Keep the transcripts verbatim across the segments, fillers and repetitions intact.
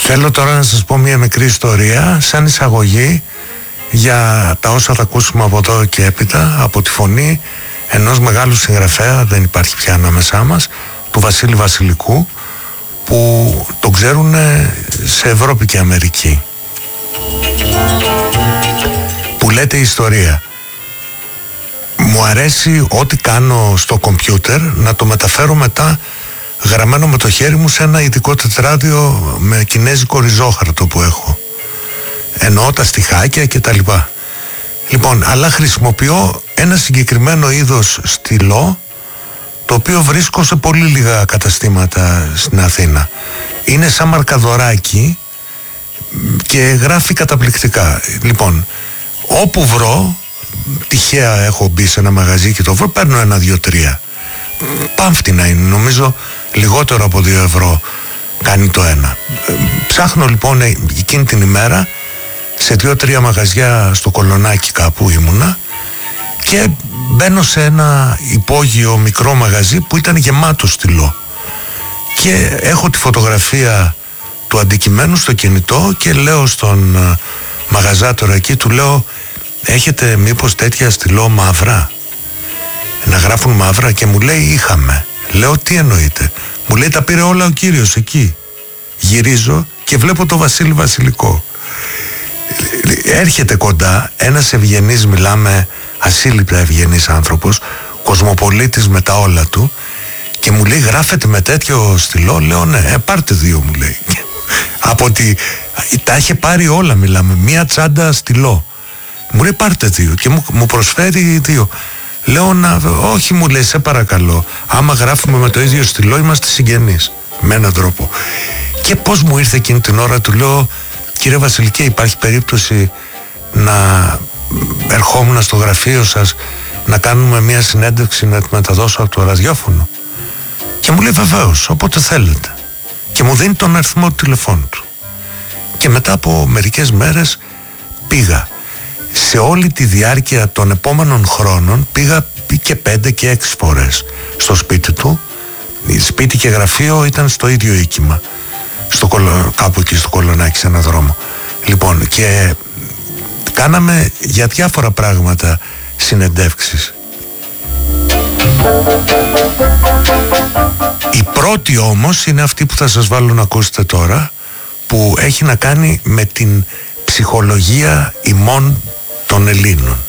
Θέλω τώρα να σας πω μια μικρή ιστορία σαν εισαγωγή για τα όσα θα ακούσουμε από εδώ και έπειτα, από τη φωνή ενός μεγάλου συγγραφέα, δεν υπάρχει πια ανάμεσά μας, του Βασίλη Βασιλικού, που τον ξέρουν σε Ευρώπη και Αμερική, που λέτε η ιστορία. Μου αρέσει ό,τι κάνω στο κομπιούτερ να το μεταφέρω μετά γραμμένο με το χέρι μου σε ένα ειδικό τετράδιο με κινέζικο ριζόχαρτο που έχω. Εννοώ τα στιχάκια και τα λοιπά. Λοιπόν, αλλά χρησιμοποιώ ένα συγκεκριμένο είδος στυλό, το οποίο βρίσκω σε πολύ λίγα καταστήματα στην Αθήνα. Είναι σαν μαρκαδοράκι και γράφει καταπληκτικά. Λοιπόν, όπου βρω, τυχαία έχω μπει σε ένα μαγαζί και το βρω, παίρνω ένα, δύο, τρία. Πάμφτινα είναι, νομίζω λιγότερο από δύο ευρώ κάνει το ένα. Ψάχνω λοιπόν εκείνη την ημέρα σε δύο-τρία μαγαζιά στο Κολονάκι κάπου ήμουνα και μπαίνω σε ένα υπόγειο μικρό μαγαζί που ήταν γεμάτο στυλό και έχω τη φωτογραφία του αντικειμένου στο κινητό και λέω στον μαγαζάτορα εκεί, του λέω, έχετε μήπως τέτοια στυλό μαύρα, να γράφουν μαύρα? Και μου λέει, είχαμε. Λέω, τι εννοείτε? Μου λέει, τα πήρε όλα ο κύριος εκεί. Γυρίζω και βλέπω το Βασίλη Βασιλικό. Έρχεται κοντά ένας ευγενής, μιλάμε ασύλληπτα ευγενής άνθρωπος, κοσμοπολίτης με τα όλα του, και μου λέει, γράφετε με τέτοιο στυλό? Λέω, ναι. Ε, πάρτε δύο, μου λέει. Από ότι τα είχε πάρει όλα, μιλάμε, μία τσάντα στυλό. Μου λέει, πάρτε δύο, και μου, μου προσφέρει δύο. Λέω, να, όχι, μου λέει, σε παρακαλώ, άμα γράφουμε με το ίδιο στυλό είμαστε συγγενείς, με έναν τρόπο. Και πως μου ήρθε εκείνη την ώρα, του λέω, κύριε Βασιλικέ, υπάρχει περίπτωση να ερχόμουν στο γραφείο σας να κάνουμε μια συνέντευξη, να τη μεταδώσω από το ραδιόφωνο? Και μου λέει, βεβαίως, όποτε θέλετε. Και μου δίνει τον αριθμό του τηλεφώνου του. Και μετά από μερικές μέρες πήγα. Σε όλη τη διάρκεια των επόμενων χρόνων πήγα και πέντε και έξι φορές στο σπίτι του. Σπίτι και γραφείο ήταν στο ίδιο οίκημα, στο κολο, κάπου εκεί στο Κολονάκι, σε ένα δρόμο. Λοιπόν, και κάναμε για διάφορα πράγματα συνεντεύξεις. Η πρώτη όμως είναι αυτή που θα σας βάλω να ακούσετε τώρα, που έχει να κάνει με την ψυχολογία ημών των Ελλήνων.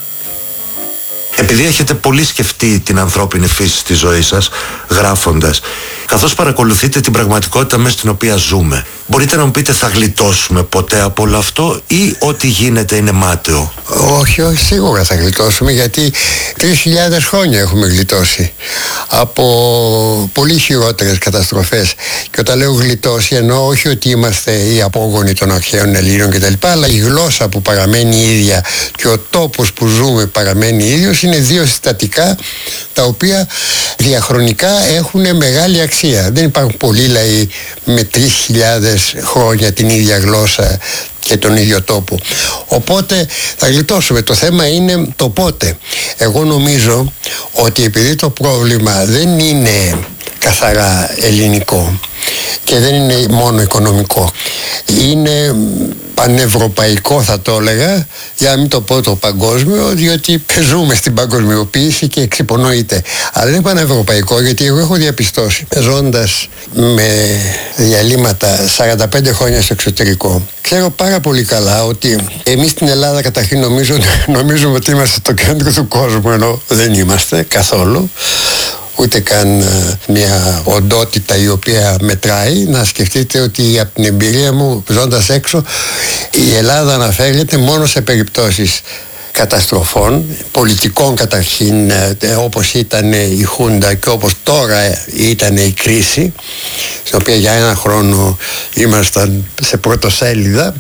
Επειδή έχετε πολύ σκεφτεί την ανθρώπινη φύση στη ζωή σας γράφοντας, καθώς παρακολουθείτε την πραγματικότητα μέσα στην οποία ζούμε, μπορείτε να μου πείτε, θα γλιτώσουμε ποτέ από όλο αυτό ή ό,τι γίνεται είναι μάταιο? Όχι, όχι, σίγουρα θα γλιτώσουμε, γιατί τρεις χιλιάδες χρόνια έχουμε γλιτώσει από πολύ χειρότερες καταστροφές. Και όταν λέω γλιτώσει, εννοώ όχι ότι είμαστε οι απόγονοι των αρχαίων Ελλήνων κτλ., αλλά η γλώσσα που παραμένει ίδια και ο τόπος που ζούμε παραμένει ίδιος. Είναι δύο συστατικά τα οποία διαχρονικά έχουν μεγάλη αξία. Δεν υπάρχουν πολλοί λαοί με τρεις χιλιάδες χρόνια την ίδια γλώσσα και τον ίδιο τόπο. Οπότε θα γλιτώσουμε. Το θέμα είναι το πότε. Εγώ νομίζω ότι επειδή το πρόβλημα δεν είναι καθαρά ελληνικό και δεν είναι μόνο οικονομικό, είναι πανευρωπαϊκό, θα το έλεγα, για να μην το πω το παγκόσμιο, διότι ζούμε στην παγκοσμιοποίηση και εξυπονοείται. Αλλά είναι πανευρωπαϊκό, γιατί εγώ έχω διαπιστώσει, ζώντας με διαλύματα σαράντα πέντε χρόνια στο εξωτερικό, ξέρω πάρα πολύ καλά ότι εμείς στην Ελλάδα καταρχήν νομίζω, νομίζουμε ότι είμαστε το κέντρο του κόσμου, ενώ δεν είμαστε καθόλου. Ούτε καν μια οντότητα η οποία μετράει. Να σκεφτείτε ότι από την εμπειρία μου ζώντας έξω, η Ελλάδα αναφέρεται μόνο σε περιπτώσεις καταστροφών, πολιτικών καταρχήν, όπως ήταν η Χούντα και όπως τώρα ήταν η κρίση, στην οποία για ένα χρόνο ήμασταν σε πρωτοσέλιδα,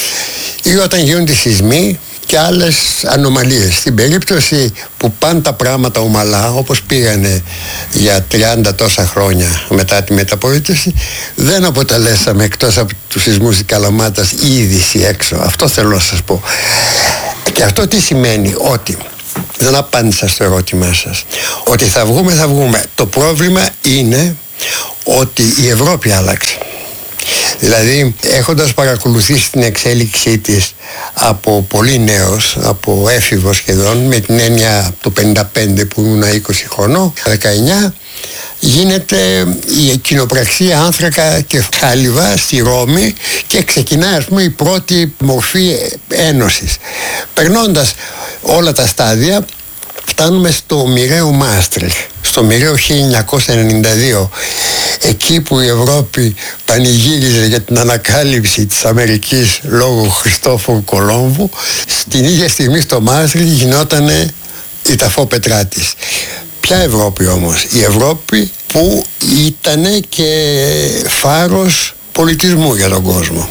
ή όταν γίνονται σεισμοί και άλλες ανομαλίες. Στην περίπτωση που πάνε τα πράγματα ομαλά, όπως πήγανε για τριάντα τόσα χρόνια μετά τη μεταπολίτευση, δεν αποτελέσαμε, εκτός από τους σεισμούς της Καλαμάτας, είδηση έξω. Αυτό θέλω να σας πω. Και αυτό τι σημαίνει? Ότι δεν απάντησα στο ερώτημά σας. Ότι θα βγούμε, θα βγούμε. Το πρόβλημα είναι ότι η Ευρώπη άλλαξε. Δηλαδή, έχοντας παρακολουθήσει την εξέλιξή της από πολύ νέος, από έφηβο σχεδόν, με την έννοια το πενήντα πέντε που ήμουν είκοσι χρονών, δεκαεννιά, γίνεται η κοινοπραξία άνθρακα και χάλιβα στη Ρώμη και ξεκινάει, ας πούμε, η πρώτη μορφή ένωσης. Περνώντας όλα τα στάδια, φτάνουμε στο μοιραίο Μάστριχτ, στο μοιραίο χίλια εννιακόσια ενενήντα δύο, εκεί που η Ευρώπη πανηγύριζε για την ανακάλυψη της Αμερικής λόγω Χριστόφορου Κολόμβου. Στην ίδια στιγμή στο Μάστριχτ γινότανε η ταφόπετρά της. Ποια Ευρώπη όμως? Η Ευρώπη που ήτανε και φάρος πολιτισμού για τον κόσμο.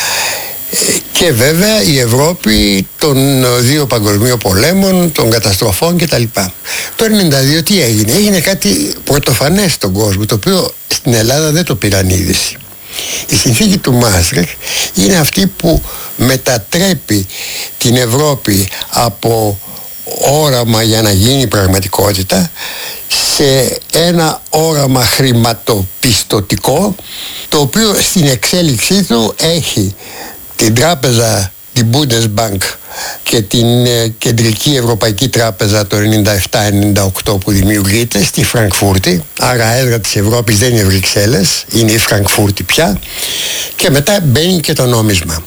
Και βέβαια η Ευρώπη των δύο παγκοσμίων πολέμων, των καταστροφών κτλ. Το ενενήντα δύο τι έγινε? Έγινε κάτι πρωτοφανές στον κόσμο, το οποίο στην Ελλάδα δεν το πήραν είδηση. Η συνθήκη του Μάστριχτ είναι αυτή που μετατρέπει την Ευρώπη από όραμα για να γίνει πραγματικότητα σε ένα όραμα χρηματοπιστωτικό, το οποίο στην εξέλιξή του έχει την τράπεζα, την Bundesbank και την ε, Κεντρική Ευρωπαϊκή Τράπεζα το ενενήντα επτά ενενήντα οκτώ που δημιουργείται στη Φραγκφούρτη. Άρα έδρα της Ευρώπης δεν είναι Βρυξέλλες, είναι η Φραγκφούρτη πια. Και μετά μπαίνει και το νόμισμα,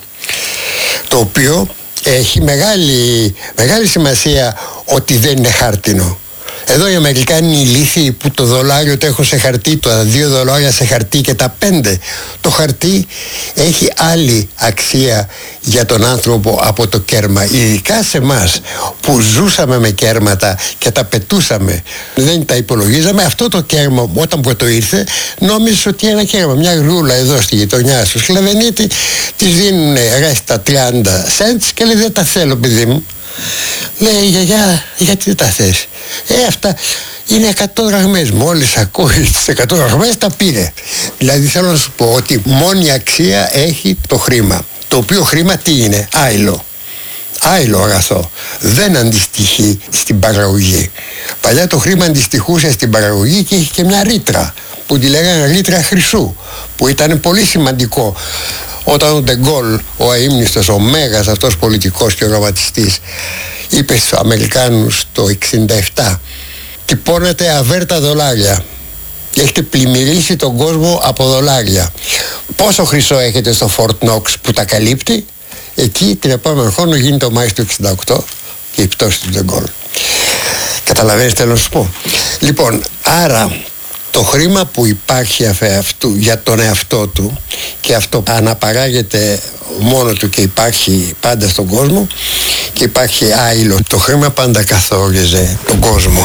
το οποίο έχει μεγάλη, μεγάλη σημασία ότι δεν είναι χάρτινο. Εδώ οι Αμερικάνοι είναι ηλίθιοι που το δολάριο το έχουν σε χαρτί, τα δύο δολάρια σε χαρτί και τα πέντε. Το χαρτί έχει άλλη αξία για τον άνθρωπο από το κέρμα. Ειδικά σε εμάς που ζούσαμε με κέρματα και τα πετούσαμε, δεν τα υπολογίζαμε. Αυτό το κέρμα όταν πρώτο ήρθε νόμιζε ότι ένα κέρμα, μια γρούλα εδώ στη γειτονιά σου Σλαβενίτη, της δίνουν ρέστα τριάντα cents και λέει δεν τα θέλω παιδί μου. Λέει γιαγιά, γιατί δεν τα θες? Ε, αυτά είναι εκατό δραχμές. Μόλις ακούει τις εκατό δραχμές τα πήρε. Δηλαδή θέλω να σου πω ότι μόνη αξία έχει το χρήμα. Το οποίο χρήμα τι είναι? Άειλο. Άειλο αγαθό. Δεν αντιστοιχεί στην παραγωγή. Παλιά το χρήμα αντιστοιχούσε στην παραγωγή και είχε και μια ρήτρα που τη λέγανε ρήτρα χρυσού, που ήταν πολύ σημαντικό. Όταν ο Ντεγκόλ, ο αείμνηστος, ο μέγας αυτός πολιτικός και οραματιστής, είπε στους Αμερικάνους το εξήντα επτά, τυπώνετε αβέρτα δολάρια. Έχετε πλημμυρίσει τον κόσμο από δολάρια. Πόσο χρυσό έχετε στο Fort Knox που τα καλύπτει? Εκεί την επόμενη χρόνο γίνεται το Μάης του εξήντα οκτώ και η πτώση του Ντεγκόλ. Καταλαβαίνεις θέλω να σου πω? Λοιπόν, άρα το χρήμα που υπάρχει αυτού, για τον εαυτό του, και αυτό αναπαράγεται μόνο του και υπάρχει πάντα στον κόσμο και υπάρχει άειλο. Το χρήμα πάντα καθόριζε τον κόσμο,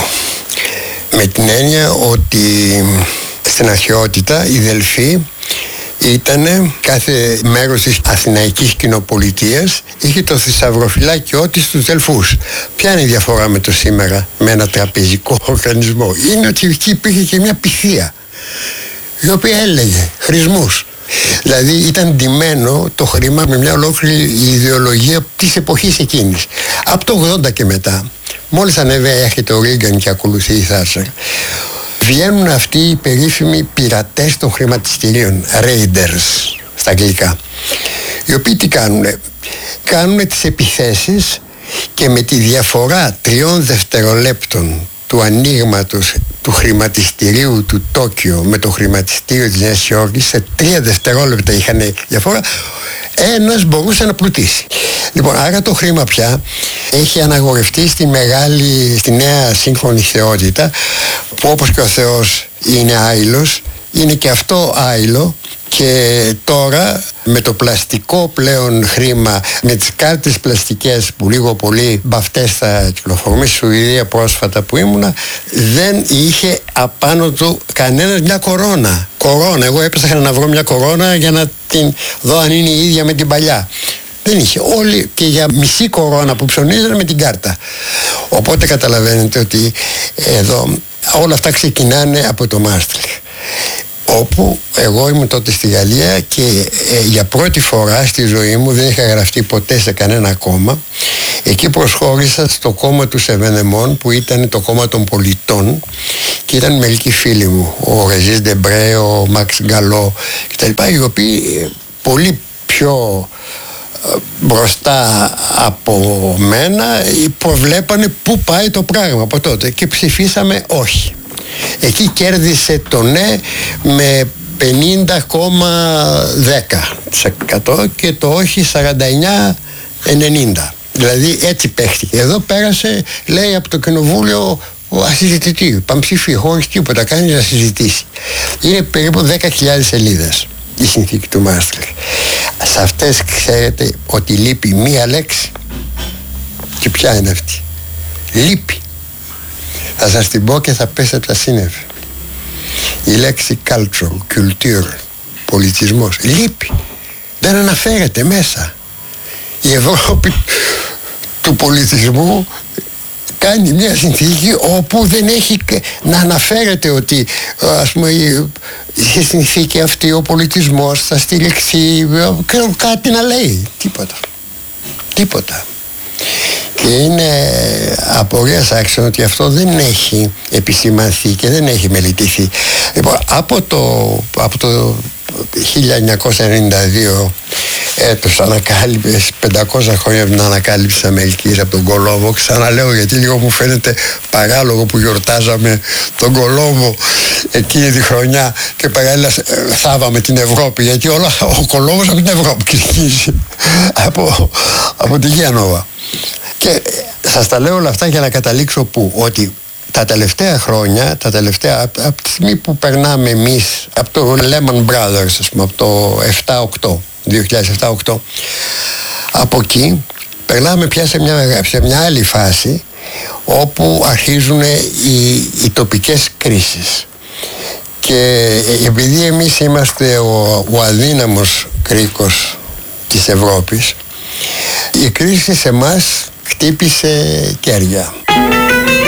με την έννοια ότι στην αρχαιότητα η Δελφή ήτανε κάθε μέρος της Αθηναϊκής κοινοπολιτείας είχε το θησαυροφυλάκιό της στους Δελφούς. Ποια είναι η διαφορά με το σήμερα, με ένα τραπεζικό οργανισμό? Είναι ότι εκεί υπήρχε και μια πυθία η οποία έλεγε χρησμούς. Δηλαδή ήταν ντυμένο το χρήμα με μια ολόκληρη ιδεολογία της εποχής εκείνης. Από το ογδόντα και μετά, μόλις ανέβαινε έρχεται ο Ρίγκαν και ακολουθεί η Θάτσερ, βγαίνουν αυτοί οι περίφημοι πειρατές των χρηματιστηρίων, raiders στα αγγλικά, οι οποίοι τι κάνουνε? Κάνουνε τις επιθέσεις και με τη διαφορά τριών δευτερολέπτων του ανοίγματος του χρηματιστηρίου του Τόκιο με το χρηματιστήριο της Νέας Υόρκης, σε τρία δευτερόλεπτα είχαν διαφορά, ένας μπορούσε να πλουτίσει. Λοιπόν, άρα το χρήμα πια έχει αναγορευτεί στη μεγάλη, στη νέα σύγχρονη θεότητα, που όπως και ο Θεός είναι άειλος, είναι και αυτό άειλο. Και τώρα με το πλαστικό πλέον χρήμα, με τις κάρτες πλαστικές που λίγο πολύ μπαυτές θα κυκλοφορούν, στη Σουηδία πρόσφατα που ήμουνα, δεν είχε απάνω του κανένας μια κορώνα. Κορώνα, εγώ έπεσα να βρω μια κορώνα για να την δω αν είναι η ίδια με την παλιά. Δεν είχε. Όλοι και για μισή κορώνα που ψωνίζανε με την κάρτα. Οπότε καταλαβαίνετε ότι εδώ όλα αυτά ξεκινάνε από το Μάστριχτ, όπου εγώ ήμουν τότε στη Γαλλία και ε, για πρώτη φορά στη ζωή μου, δεν είχα γραφτεί ποτέ σε κανένα κόμμα, εκεί προσχώρησα στο κόμμα του Σεβενεμόν, που ήταν το κόμμα των πολιτών, και ήταν μερικοί φίλοι μου, ο Ρεζίς Ντεμπρέ, ο Μαξ Γκαλό κτλ, οι οποίοι πολύ πιο μπροστά από μένα προβλέπανε πού πάει το πράγμα από τότε και ψηφίσαμε όχι. Εκεί κέρδισε το ναι με πενήντα κόμμα δέκα τοις εκατό και το όχι σαράντα εννιά ενενήντα. Δηλαδή έτσι παίχτηκε. Εδώ πέρασε, λέει, από το κοινοβούλιο ασυζητητή, πανψηφί, χωρίς τίποτα, κάνει να συζητήσει. Είναι περίπου δέκα χιλιάδες σελίδες η συνθήκη του Μάστριχτ. Σε αυτές ξέρετε ότι λείπει μία λέξη. Και ποια είναι αυτή? Λείπει. Θα σας την πω και θα πέσετε από τα σύννεφα. Η λέξη culture, culture, πολιτισμός, λείπει. Δεν αναφέρεται μέσα. Η Ευρώπη του πολιτισμού κάνει μια συνθήκη όπου δεν έχει να αναφέρεται ότι, ας πούμε, στη συνθήκη αυτή ο πολιτισμός θα στηριχθεί, κάτι να λέει. Τίποτα. Τίποτα. Και είναι απορίας άξιων ότι αυτό δεν έχει επισημανθεί και δεν έχει μελετηθεί. Λοιπόν, από το, από το χίλια εννιακόσια ενενήντα δύο έτος ανακάλυψης, πεντακόσια χρόνια από την ανακάλυψη της Αμερικής από τον Κολόμβο, ξαναλέω γιατί λίγο μου φαίνεται παράλογο που γιορτάζαμε τον Κολόμβο εκείνη τη χρονιά και παράλληλα θάβαμε την Ευρώπη, γιατί όλα ο Κολόμβος από την Ευρώπη ξεκίνησε από, από τη Γένοβα. Και σας τα λέω όλα αυτά για να καταλήξω που, ότι τα τελευταία χρόνια, τα τελευταία, από τη στιγμή που περνάμε εμείς από το Lehman Brothers, ας πούμε, από το επτά οκτώ, δύο χιλιάδες επτά οκτώ, από εκεί περνάμε πια σε μια, σε μια άλλη φάση όπου αρχίζουν οι, οι τοπικές κρίσεις. Και επειδή εμείς είμαστε ο, ο αδύναμος κρίκος της Ευρώπης, η κρίση σε εμάς χτύπησε κέρια.